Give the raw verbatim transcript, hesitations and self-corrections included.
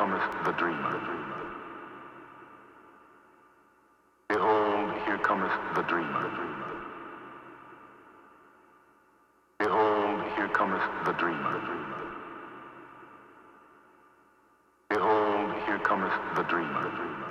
cometh the dreamer. Behold, here cometh the dreamer. Behold, here cometh the dreamer. Behold, here cometh the dreamer.